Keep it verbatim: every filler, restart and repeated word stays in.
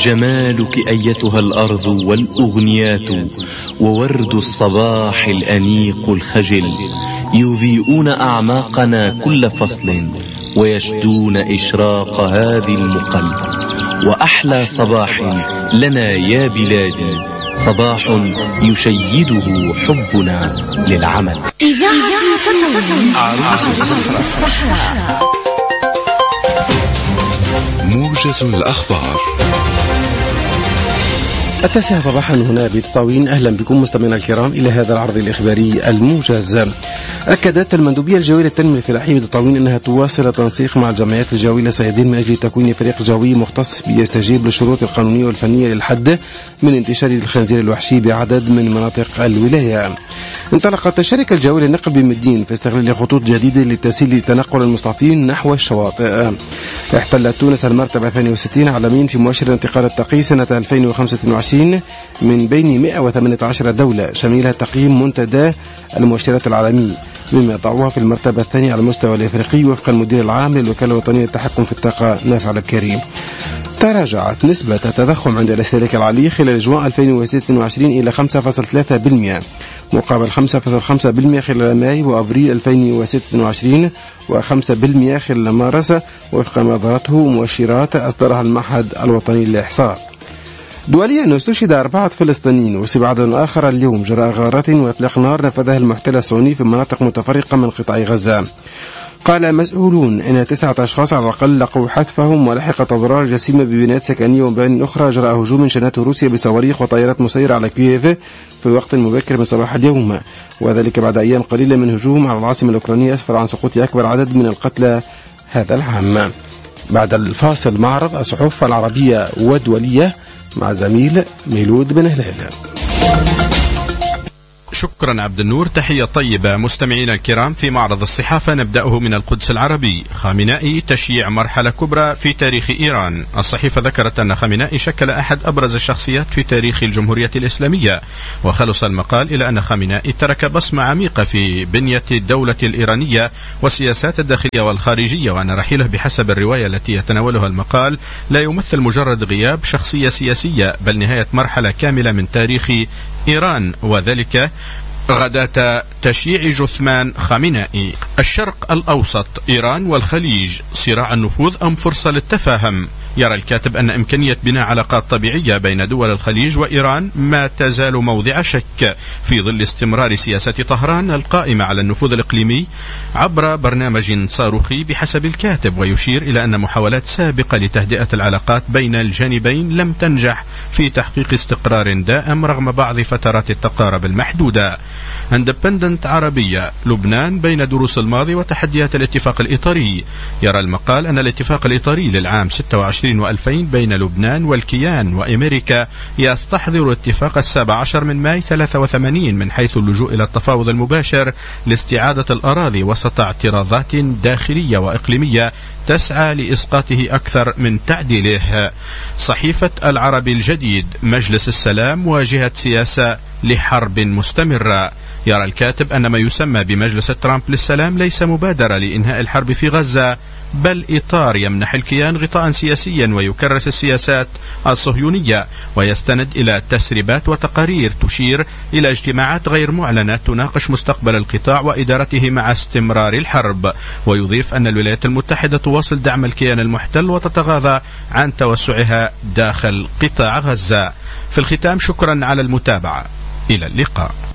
جمالك أيتها الأرض والأغنيات وورد الصباح الأنيق الخجل يضيئون أعماقنا كل فصل ويشدون إشراق هذه المقل. وأحلى صباح لنا يا بلادي صباح يشيده حبنا للعمل. موجز الأخبار التاسعة صباحا هنا بالطاوين. أهلا بكم مستمعينا الكرام إلى هذا العرض الإخباري الموجز. أكدت المندوبية الجوية للتنمية الفلاحية بالطاوين أنها تواصل التنسيق مع الجمعيات الجوية للصيادين من أجل تكوين فريق جوي مختص يستجيب للشروط القانونية والفنية للحد من انتشار الخنزير الوحشي بعدد من مناطق الولاية. انطلقت الشركة الجوية للنقل بمدين في استغلال خطوط جديدة لتسهيل تنقل المصطفين نحو الشواطئ. احتلت تونس المرتبة اثنين وستين عالميا في مؤشر انتقال التقي سنة ألفين وخمسة وعشرين من بين مئة وثمانية عشر دولة شميلها تقييم منتدى المؤشرات العالمي، مما يضعها في المرتبة الثانية على المستوى الافريقي وفق المدير العام للوكالة الوطنية للتحكم في الطاقة نافع البكري. تراجعت نسبة التضخم عند الاستهلاك العالي خلال جوان ألفين وستة وعشرين إلى خمسة فاصلة ثلاثة بالمئة مقابل خمسة فاصلة خمسة بالمئة خلال ماي وأبريل ألفين وستة وعشرين وخمسة بالمئة خلال مارس وفق ما ظهرته مؤشرات أصدرها المعهد الوطني للإحصاء. دوليا استشهد أربعة فلسطينيين واستبعاد آخر اليوم جراء غارات وإطلاق نار نفذها المحتل الصهيوني في مناطق متفرقة من قطاع غزة. قال مسؤولون أن تسعة أشخاص على الأقل لقوا حتفهم ولحقت أضرار جسيمة ببنايات سكنية ومبانٍ أخرى جراء هجوم شنته روسيا بصواريخ وطائرات مسيرة على كييف في وقت مبكر من صباح اليوم، وذلك بعد أيام قليلة من هجوم على العاصمة الأوكرانية أسفر عن سقوط أكبر عدد من القتلى هذا العام. بعد الفاصل معرض الصحف العربية والدولية مع زميل ميلود بن هلال. شكرا عبد النور. تحية طيبة مستمعينا الكرام. في معرض الصحافة نبدأه من القدس العربي. خامنائي تشييع مرحلة كبرى في تاريخ إيران. الصحيفة ذكرت أن خامنائي شكل أحد أبرز الشخصيات في تاريخ الجمهورية الإسلامية، وخلص المقال إلى أن خامنائي ترك بصمة عميقة في بنية الدولة الإيرانية والسياسات الداخلية والخارجية، وأن رحيله بحسب الرواية التي يتناولها المقال لا يمثل مجرد غياب شخصية سياسية بل نهاية مرحلة كاملة من تاريخ إيران، وذلك غداة تشييع جثمان خامنائي. الشرق الأوسط، إيران والخليج، صراع النفوذ أم فرصة للتفاهم؟ يرى الكاتب أن إمكانية بناء علاقات طبيعية بين دول الخليج وإيران ما تزال موضع شك في ظل استمرار سياسة طهران القائمة على النفوذ الإقليمي عبر برنامج صاروخي بحسب الكاتب، ويشير إلى أن محاولات سابقة لتهدئة العلاقات بين الجانبين لم تنجح في تحقيق استقرار دائم رغم بعض فترات التقارب المحدودة. اندبندنت عربية، لبنان بين دروس الماضي وتحديات الاتفاق الإطاري. يرى المقال أن الاتفاق الإطاري للعام ستة وعشرين وألفين بين لبنان والكيان وأمريكا يستحضر اتفاق السابع عشر من ماي ثلاثة وثمانين من حيث اللجوء إلى التفاوض المباشر لاستعادة الأراضي وسط اعتراضات داخلية وإقليمية تسعى لإسقاطه أكثر من تعديله. صحيفة العربي الجديد، مجلس السلام واجهة سياسة لحرب مستمرة. يرى الكاتب أن ما يسمى بمجلس ترامب للسلام ليس مبادرة لإنهاء الحرب في غزة بل إطار يمنح الكيان غطاء سياسيا ويكرس السياسات الصهيونية ويستند إلى تسريبات وتقارير تشير إلى اجتماعات غير معلنة تناقش مستقبل القطاع وإدارته مع استمرار الحرب. ويضيف أن الولايات المتحدة تواصل دعم الكيان المحتل وتتغاضى عن توسعها داخل قطاع غزة. في الختام شكرا على المتابعة، إلى اللقاء.